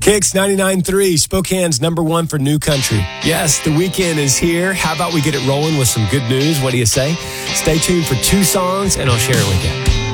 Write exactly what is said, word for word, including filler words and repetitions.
Kicks ninety-nine point three, Spokane's number one for new country. Yes, the weekend is here. How about we get it rolling with some good news? What do you say? Stay tuned for two songs, and I'll share it with you.